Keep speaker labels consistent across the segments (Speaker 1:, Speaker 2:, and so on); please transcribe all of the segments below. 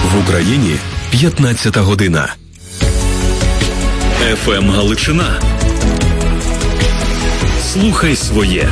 Speaker 1: В Україні 15 година. ФМ Галичина. Слухай своє.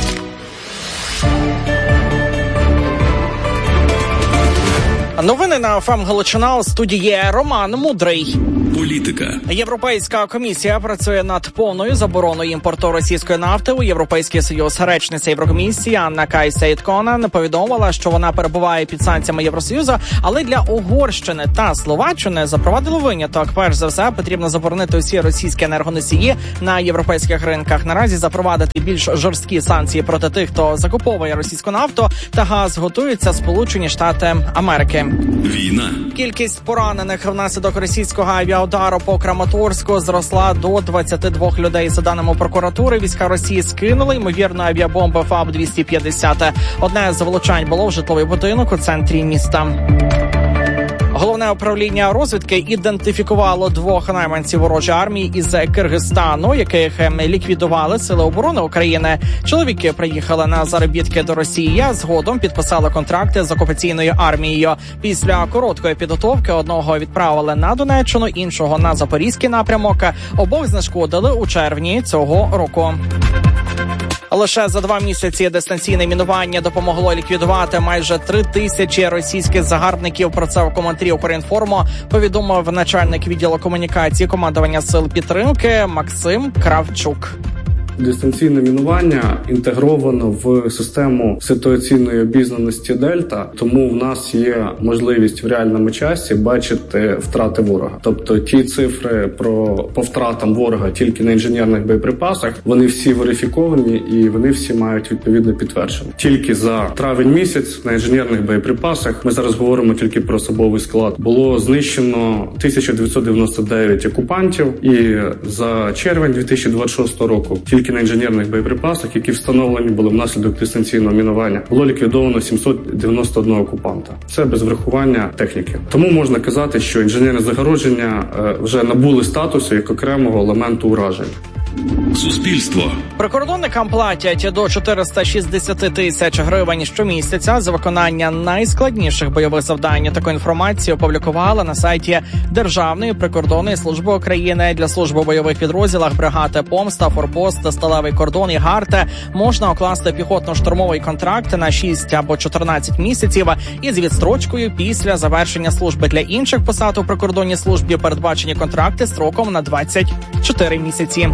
Speaker 2: Новини на ФМ Галичина. У студії Роман Мудрий.
Speaker 1: Політика.
Speaker 2: Європейська комісія працює над повною забороною імпорту російської нафти у Європейський Союз. Речниця Єврокомісії Анна Кайс-Сейтконен повідомила, що вона перебуває під санкціями Євросоюзу, але для Угорщини та Словаччини запровадили виняток. Перш за все, потрібно заборонити усі російські енергоносії на європейських ринках. Наразі запровадити більш жорсткі санкції проти тих, хто закуповує російську нафту та газ, готуються Сполучені Штати Америки.
Speaker 1: Війна.
Speaker 2: Кількість поранених внаслідок російського авіаудару по Краматорську зросла до 22 людей. За даними прокуратури, війська Росії скинули ймовірно авіабомби ФАБ-250. Одне з влучань було в житловий будинок у центрі міста. Головне управління розвідки ідентифікувало 2 найманців ворожої армії із Киргизстану, яких ліквідували Сили оборони України. Чоловіки приїхали на заробітки до Росії, а згодом підписали контракти з окупаційною армією. Після короткої підготовки одного відправили на Донеччину, іншого на Запорізький напрямок. Обох знешкодили у червні цього року. Лише за 2 місяці дистанційне мінування допомогло ліквідувати майже 3000 російських загарбників. Про це в коментарі «Укрінформу» повідомив начальник відділу комунікації командування сил підтримки Максим Кравчук.
Speaker 3: Дистанційне мінування інтегровано в систему ситуаційної обізнаності Дельта, тому в нас є можливість в реальному часі бачити втрати ворога. Тобто ті цифри по втратам ворога тільки на інженерних боєприпасах, вони всі верифіковані і вони всі мають відповідно підтвердження. Тільки за травень місяць на інженерних боєприпасах, ми зараз говоримо тільки про особовий склад, було знищено 1999 окупантів, і за червень 2026 року тільки на інженерних боєприпасах, які встановлені були внаслідок дистанційного мінування, було ліквідовано 791 окупанта. Це без врахування техніки. Тому можна казати, що інженерне загородження вже набули статусу як окремого елементу уражень.
Speaker 1: Суспільство.
Speaker 2: Прикордонникам платять до 460 тисяч гривень щомісяця за виконання найскладніших бойових завдань. Таку інформацію опублікували на сайті Державної прикордонної служби України. Для служби у бойових підрозділах бригади «Помста», «Форпост», «Сталевий кордон» і «Гарте» можна укласти піхотно-штурмовий контракт на 6 або 14 місяців із відстрочкою після завершення служби. Для інших посад у прикордонній службі передбачені контракти строком на 24 місяці.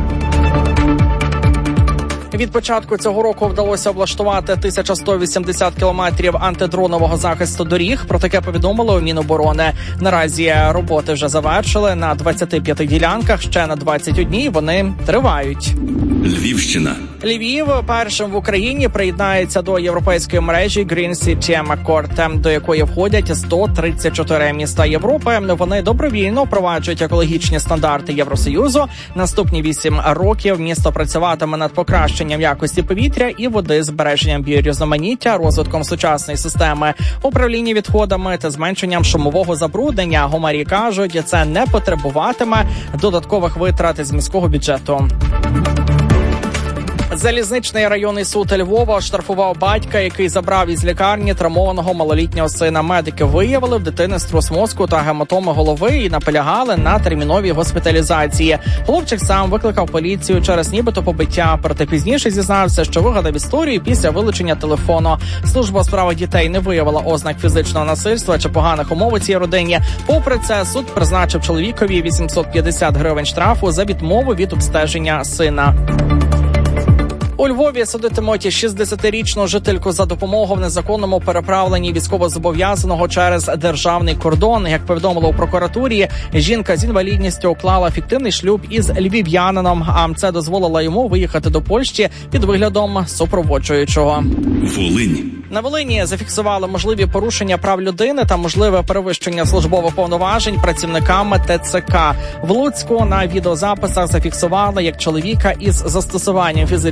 Speaker 2: Від початку цього року вдалося облаштувати 1180 кілометрів антидронового захисту доріг. Про таке повідомили у Міноборони. Наразі роботи вже завершили на 25 ділянках, ще на 21 вони тривають.
Speaker 1: Львівщина.
Speaker 2: Львів першим в Україні приєднається до європейської мережі Green City Accord, до якої входять 134 міста Європи. Вони добровільно впроваджують екологічні стандарти Євросоюзу. Наступні 8 років місто працюватиме над покращенням якості повітря і води, збереженням біорізноманіття, розвитком сучасної системи управління відходами та зменшенням шумового забруднення. Гомарі кажуть, це не потребуватиме додаткових витрат з міського бюджету. Залізничний районний суд Львова оштрафував батька, який забрав із лікарні травмованого малолітнього сина. Медики виявили в дитини струс мозку та гематоми голови і наполягали на терміновій госпіталізації. Хлопчик сам викликав поліцію через нібито побиття, проте пізніше зізнався, що вигадав історію після вилучення телефону. Служба у справах дітей не виявила ознак фізичного насильства чи поганих умов у цій родині. Попри це, суд призначив чоловікові 850 гривень штрафу за відмову від обстеження сина. У Львові судитимуть 60-річну жительку за допомогу в незаконному переправленні військовозобов'язаного через державний кордон. Як повідомили у прокуратурі, жінка з інвалідністю уклала фіктивний шлюб із львів'янином, а це дозволило йому виїхати до Польщі під виглядом супроводжуючого.
Speaker 1: Волинь.
Speaker 2: На Волині зафіксували можливі порушення прав людини та можливе перевищення службових повноважень працівниками ТЦК. В Луцьку на відеозаписах зафіксували, як чоловіка із застосуванням фізичної сили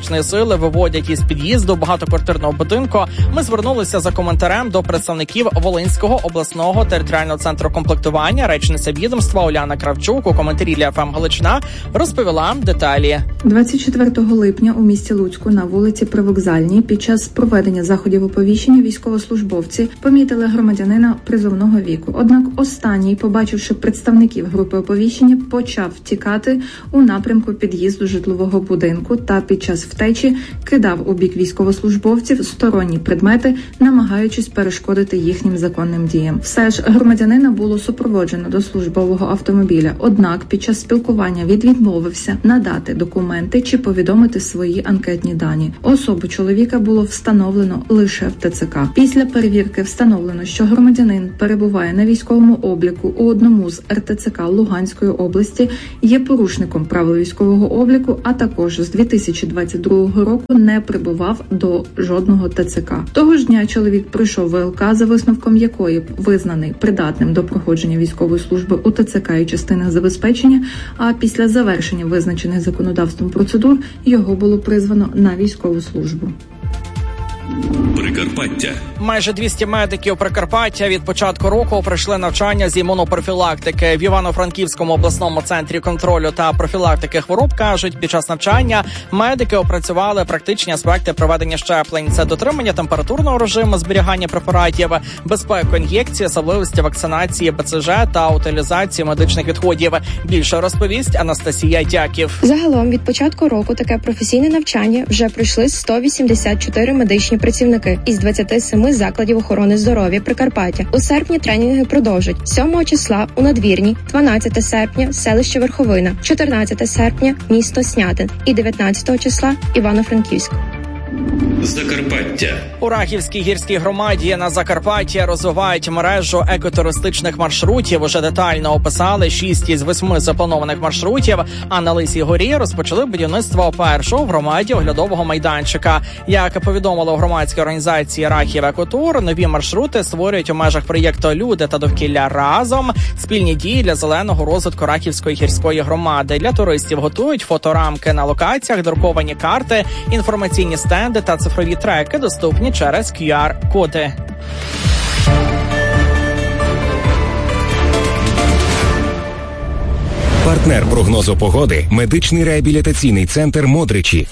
Speaker 2: сили виводять із під'їзду багатоквартирного будинку, ми звернулися за коментарем до представників Волинського обласного територіального центру комплектування. Речниця відомства Уляна Кравчук у коментарі для ФМ Галичина розповіла деталі.
Speaker 4: 24 липня у місті Луцьку на вулиці Привокзальній під час проведення заходів оповіщення військовослужбовці помітили громадянина призовного віку. Однак останній, побачивши представників групи оповіщення, почав втікати у напрямку під'їзду житлового будинку та під час втечі кидав у бік військовослужбовців сторонні предмети, намагаючись перешкодити їхнім законним діям. Все ж громадянина було супроводжено до службового автомобіля. Однак під час спілкування відмовився надати документи чи повідомити свої анкетні дані. Особу чоловіка було встановлено лише в ТЦК. Після перевірки встановлено, що громадянин перебуває на військовому обліку у одному з РТЦК Луганської області, є порушником правил військового обліку, а також з 2022 року не прибував до жодного ТЦК. Того ж дня чоловік прийшов ВЛК, за висновком якої визнаний придатним до проходження військової служби у ТЦК і частинах забезпечення, а після завершення визначених законодавством процедур його було призвано на військову службу.
Speaker 1: Прикарпаття.
Speaker 2: Майже 200 медиків Прикарпаття від початку року пройшли навчання з імунопрофілактики. В Івано-Франківському обласному центрі контролю та профілактики хвороб кажуть, під час навчання медики опрацювали практичні аспекти проведення щеплень. Це дотримання температурного режиму, зберігання препаратів, безпеку ін'єкції, особливості вакцинації БЦЖ та утилізації медичних відходів. Більше розповість Анастасія Дяків.
Speaker 5: Загалом від початку року таке професійне навчання вже пройшли 184 медичні працівники із 27 закладів охорони здоров'я Прикарпаття. У серпні тренінги продовжать. 7 числа у Надвірні, 12 серпня селище Верховина, 14 серпня місто Снятин і 19 числа Івано-Франківськ.
Speaker 1: Закарпаття.
Speaker 2: У Рахівській гірській громаді на Закарпатті розвивають мережу екотуристичних маршрутів. Уже детально описали 6 із 8 запланованих маршрутів, а на Лисій горі розпочали будівництво першого в громаді оглядового майданчика. Як повідомили у громадській організації «Рахів Екотур», нові маршрути створюють у межах проєкту «Люди та довкілля разом» спільні дії для зеленого розвитку Рахівської гірської громади. Для туристів готують фоторамки на локаціях, друковані карти, інформаційні стенди та цифрові треки, доступні через QR-коди.
Speaker 6: Партнер прогнозу погоди – медичний реабілітаційний центр «Модричі».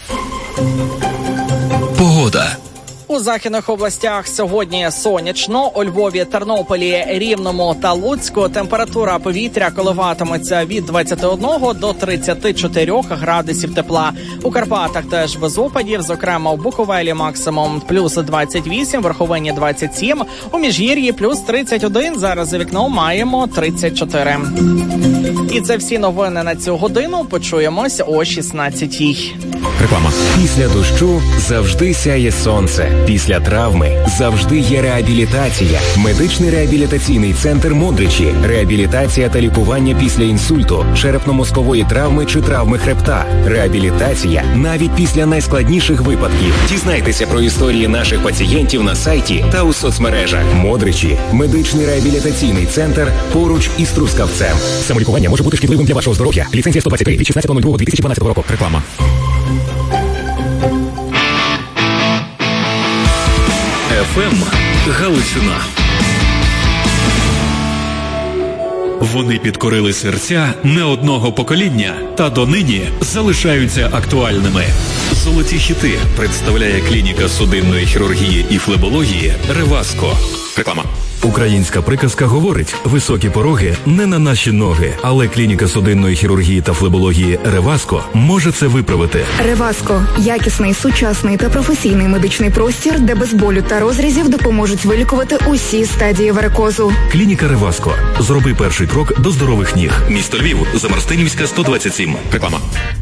Speaker 1: Погода.
Speaker 2: У західних областях сьогодні сонячно. У Львові, Тернополі, Рівному та Луцьку температура повітря коливатиметься від 21 до 34 градусів тепла. У Карпатах теж без опадів, зокрема у Буковелі максимум плюс 28, в Верховині 27, у Міжгір'ї плюс 31, зараз за вікном маємо 34. І це всі новини на цю годину. Почуємось о 16-й.
Speaker 6: Реклама. Після дощу завжди сяє сонце. Після травми завжди є реабілітація. Медичний реабілітаційний центр «Модричі». Реабілітація та лікування після інсульту, черепно-мозкової травми чи травми хребта. Реабілітація навіть після найскладніших випадків. Дізнайтеся про історії наших пацієнтів на сайті та у соцмережах. «Модричі» – медичний реабілітаційний центр поруч із Трускавцем. Самолікування може бути шкідливим для вашого здоров'я. Ліцензія 123 від 16.02.2012 року. Реклама.
Speaker 1: ФМ Галичина. Вони підкорили серця не одного покоління та донині залишаються актуальними. Золоті хіти представляє клініка судинної хірургії і флебології «Реваско». Реклама.
Speaker 7: Українська приказка говорить: високі пороги не на наші ноги, але клініка судинної хірургії та флебології «Реваско» може це виправити.
Speaker 8: «Реваско» – якісний, сучасний та професійний медичний простір, де без болю та розрізів допоможуть вилікувати усі стадії варикозу.
Speaker 7: Клініка «Реваско». Зроби перший крок до здорових ніг.
Speaker 1: Місто Львів, Замарстинівська, 127. Реклама.